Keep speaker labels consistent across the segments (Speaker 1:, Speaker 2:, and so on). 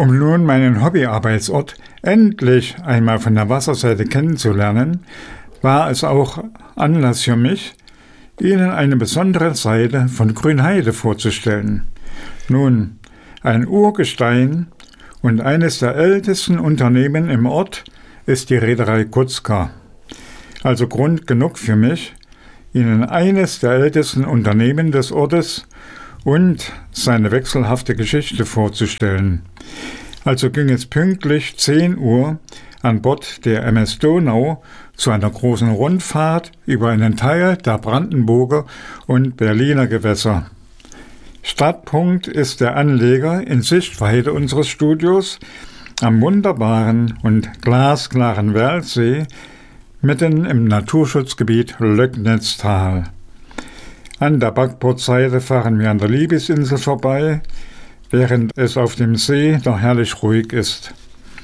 Speaker 1: Um nun meinen Hobbyarbeitsort endlich einmal von der Wasserseite kennenzulernen, war es auch Anlass für mich, Ihnen eine besondere Seite von Grünheide vorzustellen. Nun, ein Urgestein und eines der ältesten Unternehmen im Ort ist die Reederei Kutzka. Also Grund genug für mich, Ihnen eines der ältesten Unternehmen des Ortes und seine wechselhafte Geschichte vorzustellen. Also ging es pünktlich 10 Uhr an Bord der MS Donau zu einer großen Rundfahrt über einen Teil der Brandenburger und Berliner Gewässer. Startpunkt ist der Anleger in Sichtweite unseres Studios am wunderbaren und glasklaren Werlsee mitten im Naturschutzgebiet Löcknitztal. An der Backbordseite fahren wir an der Liebesinsel vorbei, während es auf dem See noch herrlich ruhig ist.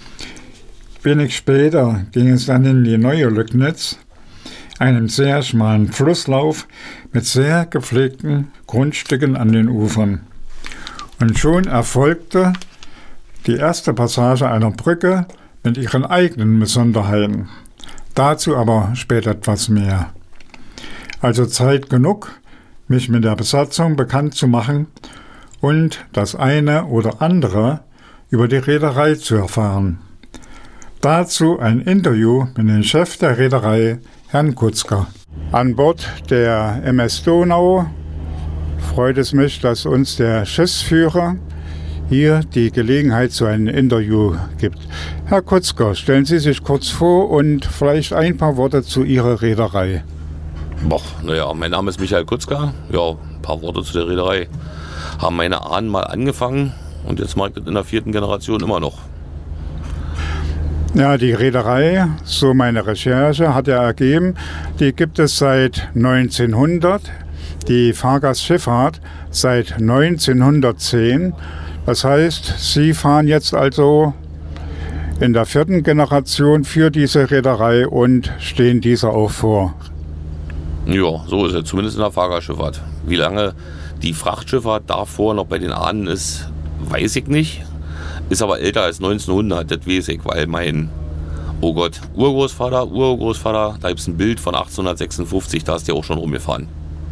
Speaker 1: Wenig später ging es dann in die neue Löcknitz, einem sehr schmalen Flusslauf mit sehr gepflegten Grundstücken an den Ufern. Und schon erfolgte die erste Passage einer Brücke mit ihren eigenen Besonderheiten. Dazu aber später etwas mehr. Also Zeit genug, mich mit der Besatzung bekannt zu machen und das eine oder andere über die Reederei zu erfahren. Dazu ein Interview mit dem Chef der Reederei, Herrn Kutzka. An Bord der MS Donau freut es mich, dass uns der Schiffsführer hier die Gelegenheit zu einem Interview gibt. Herr Kutzka, stellen Sie sich kurz vor und vielleicht ein paar Worte zu Ihrer Reederei.
Speaker 2: Mein Name ist Michael Kutzka. Ja, ein paar Worte zu der Reederei. Haben meine Ahnen mal angefangen und jetzt mache ich das in der 4. Generation immer noch.
Speaker 1: Ja, die Reederei, so meine Recherche, hat ja ergeben, die gibt es seit 1900, die Fahrgastschifffahrt seit 1910. Das heißt, Sie fahren jetzt also in der 4. Generation für diese Reederei und stehen dieser auch vor.
Speaker 2: Ja, so ist es, zumindest in der Fahrgastschifffahrt. Wie lange die Frachtschifffahrt davor noch bei den Ahnen ist, weiß ich nicht. Ist aber älter als 1900, das weiß ich, weil mein, Urgroßvater, da gibt es ein Bild von 1856, da ist der auch schon rumgefahren.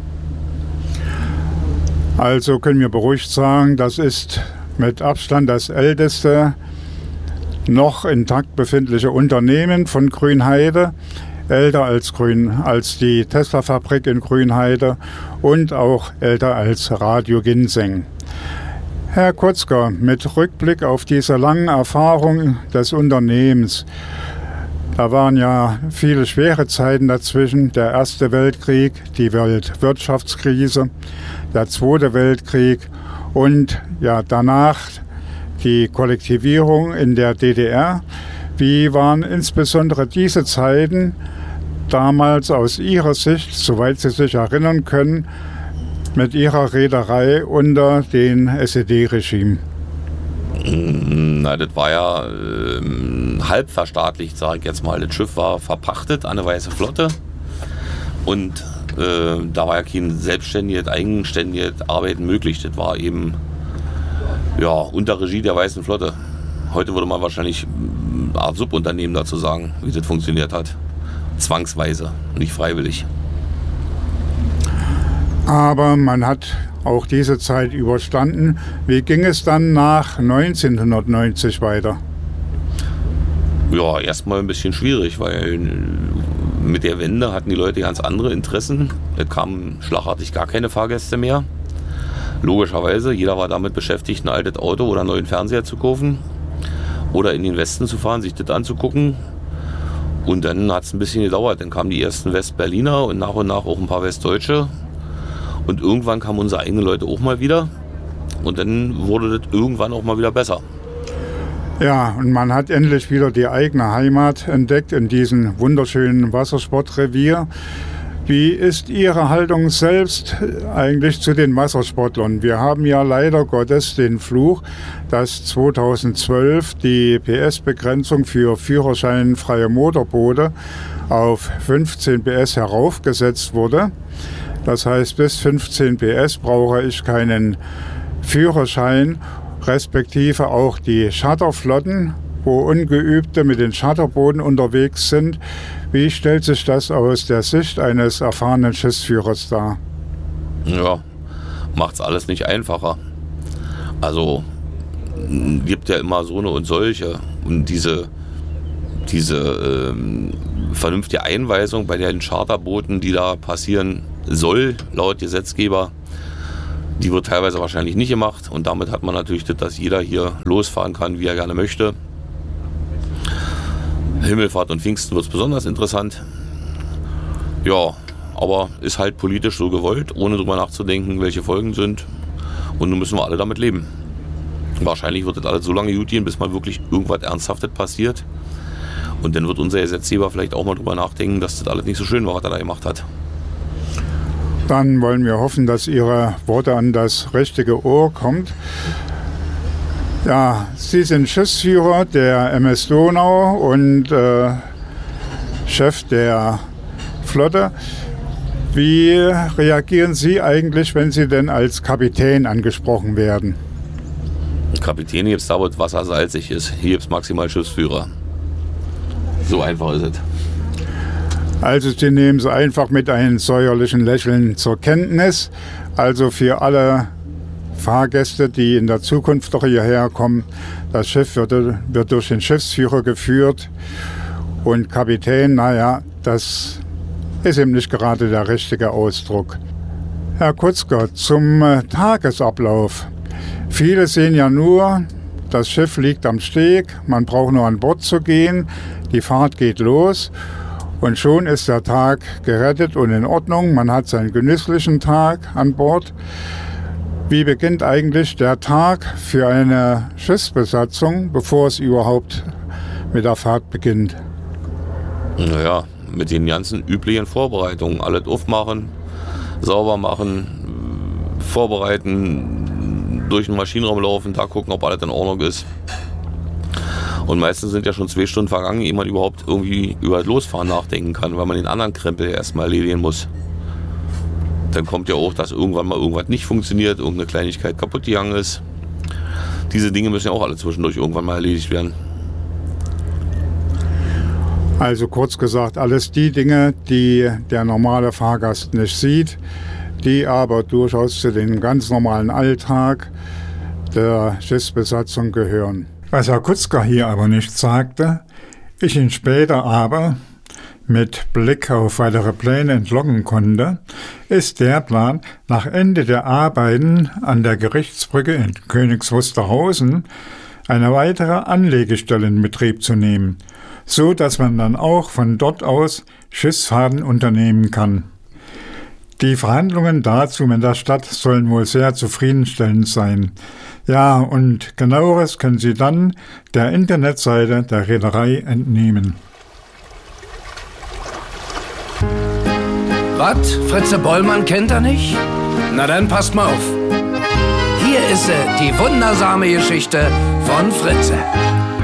Speaker 1: Also können wir beruhigt sagen, das ist mit Abstand das älteste noch intakt befindliche Unternehmen von Grünheide. Älter als die Tesla-Fabrik in Grünheide und auch älter als Radio Ginseng. Herr Kutzka, mit Rückblick auf diese langen Erfahrungen des Unternehmens, da waren ja viele schwere Zeiten dazwischen, der Erste Weltkrieg, die Weltwirtschaftskrise, der Zweite Weltkrieg und ja danach die Kollektivierung in der DDR. Wie waren insbesondere diese Zeiten damals aus Ihrer Sicht, soweit Sie sich erinnern können, mit Ihrer Reederei unter dem SED-Regime?
Speaker 2: Na, das war ja halb verstaatlicht, sage ich jetzt mal. Das Schiff war verpachtet an eine Weiße Flotte und da war ja kein selbstständiges, eigenständiges Arbeiten möglich. Das war eben unter Regie der Weißen Flotte. Heute würde man wahrscheinlich eine Art Subunternehmen dazu sagen, wie das funktioniert hat. Zwangsweise, nicht freiwillig.
Speaker 1: Aber man hat auch diese Zeit überstanden. Wie ging es dann nach 1990 weiter?
Speaker 2: Ja, erstmal ein bisschen schwierig, weil mit der Wende hatten die Leute ganz andere Interessen. Es kamen schlagartig gar keine Fahrgäste mehr. Logischerweise, jeder war damit beschäftigt, ein altes Auto oder einen neuen Fernseher zu kaufen oder in den Westen zu fahren, sich das anzugucken. Und dann hat es ein bisschen gedauert. Dann kamen die ersten Westberliner und nach auch ein paar Westdeutsche. Und irgendwann kamen unsere eigenen Leute auch mal wieder. Und dann wurde das irgendwann auch mal wieder besser.
Speaker 1: Ja, und man hat endlich wieder die eigene Heimat entdeckt in diesem wunderschönen Wassersportrevier. Wie ist Ihre Haltung selbst eigentlich zu den Wassersportlern? Wir haben ja leider Gottes den Fluch, dass 2012 die PS-Begrenzung für führerscheinfreie Motorboote auf 15 PS heraufgesetzt wurde. Das heißt, bis 15 PS brauche ich keinen Führerschein. respektive auch die Charterflotten, wo Ungeübte mit den Charterbooten unterwegs sind. Wie stellt sich das aus der Sicht eines erfahrenen Schiffsführers dar?
Speaker 2: Ja, macht's alles nicht einfacher. Also gibt ja immer so eine und solche. Und diese vernünftige Einweisung bei den Charterbooten, die da passieren soll, laut Gesetzgeber, die wird teilweise wahrscheinlich nicht gemacht. Und damit hat man natürlich das, dass jeder hier losfahren kann, wie er gerne möchte. Himmelfahrt und Pfingsten wird es besonders interessant. Ja, aber ist halt politisch so gewollt, ohne drüber nachzudenken, welche Folgen sind. Und nun müssen wir alle damit leben. Wahrscheinlich wird das alles so lange gut gehen, bis mal wirklich irgendwas Ernsthaftes passiert. Und dann wird unser Gesetzgeber vielleicht auch mal drüber nachdenken, dass das alles nicht so schön war, was er da gemacht hat.
Speaker 1: Dann wollen wir hoffen, dass Ihre Worte an das richtige Ohr kommt. Ja, Sie sind Schiffsführer der MS Donau und Chef der Flotte. Wie reagieren Sie eigentlich, wenn Sie denn als Kapitän angesprochen werden?
Speaker 2: Kapitän gibt es da, wo das Wasser salzig ist. Hier gibt es maximal Schiffsführer. So einfach ist es.
Speaker 1: Also Sie nehmen es einfach mit einem säuerlichen Lächeln zur Kenntnis. Also für alle Fahrgäste, die in der Zukunft doch hierher kommen, das Schiff wird durch den Schiffsführer geführt. Und Kapitän, naja, das ist eben nicht gerade der richtige Ausdruck. Herr Kutzger, zum Tagesablauf. Viele sehen ja nur, das Schiff liegt am Steg, man braucht nur an Bord zu gehen, die Fahrt geht los und schon ist der Tag gerettet und in Ordnung. Man hat seinen genüsslichen Tag an Bord. Wie beginnt eigentlich der Tag für eine Schiffsbesatzung, bevor es überhaupt mit der Fahrt beginnt?
Speaker 2: Naja, mit den ganzen üblichen Vorbereitungen. Alles aufmachen, sauber machen, vorbereiten, durch den Maschinenraum laufen, da gucken, ob alles in Ordnung ist. Und meistens sind ja schon 2 Stunden vergangen, ehe man überhaupt irgendwie über das Losfahren nachdenken kann, weil man den anderen Krempel erstmal erledigen muss. Dann kommt ja auch, dass irgendwann mal irgendwas nicht funktioniert, irgendeine Kleinigkeit kaputt gegangen ist. Diese Dinge müssen ja auch alle zwischendurch irgendwann mal erledigt werden.
Speaker 1: Also kurz gesagt, alles die Dinge, die der normale Fahrgast nicht sieht, die aber durchaus zu dem ganz normalen Alltag der Schiffsbesatzung gehören. Was Herr Kutzger hier aber nicht sagte, ich ihn später aber mit Blick auf weitere Pläne entlocken konnte, ist der Plan, nach Ende der Arbeiten an der Gerichtsbrücke in Königs Wusterhausen eine weitere Anlegestelle in Betrieb zu nehmen, so dass man dann auch von dort aus Schiffsfahrten unternehmen kann. Die Verhandlungen dazu mit der Stadt sollen wohl sehr zufriedenstellend sein. Ja, und genaueres können Sie dann der Internetseite der Reederei entnehmen.
Speaker 3: Was? Fritze Bollmann kennt er nicht? Na dann passt mal auf. Hier ist sie, die wundersame Geschichte von Fritze.